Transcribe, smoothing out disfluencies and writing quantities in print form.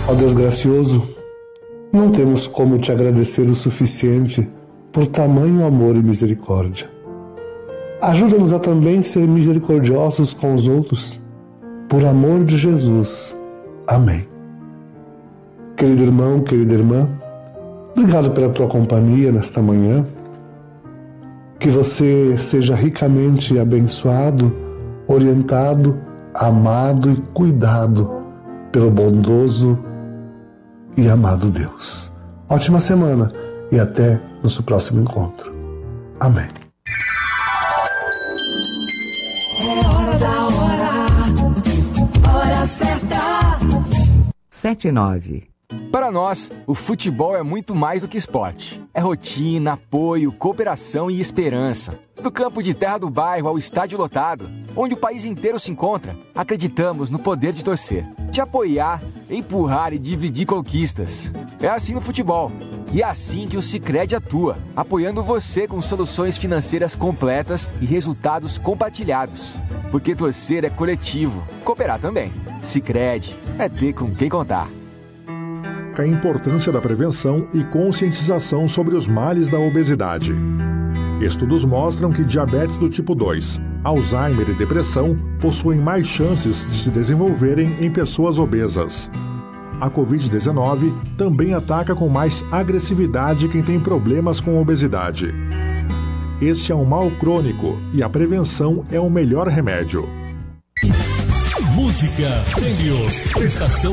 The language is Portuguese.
Ó Deus gracioso, não temos como te agradecer o suficiente por tamanho amor e misericórdia. Ajuda-nos a também ser misericordiosos com os outros, por amor de Jesus. Amém. Querido irmão, querida irmã, obrigado pela tua companhia nesta manhã. Que você seja ricamente abençoado, orientado, amado e cuidado pelo bondoso e amado Deus. Ótima semana e até nosso próximo encontro. Amém. É hora da hora certa. 7:09. Para nós, o futebol é muito mais do que esporte. É rotina, apoio, cooperação e esperança. Do campo de terra do bairro ao estádio lotado, onde o país inteiro se encontra, acreditamos no poder de torcer, de apoiar, empurrar e dividir conquistas. É assim no futebol. E é assim que o Sicredi atua, apoiando você com soluções financeiras completas e resultados compartilhados. Porque torcer é coletivo, cooperar também. Sicredi é ter com quem contar. A importância da prevenção e conscientização sobre os males da obesidade. Estudos mostram que diabetes do tipo 2, Alzheimer e depressão possuem mais chances de se desenvolverem em pessoas obesas. A Covid-19 também ataca com mais agressividade quem tem problemas com obesidade. Este é um mal crônico e a prevenção é o melhor remédio. Música, prêmios, prestação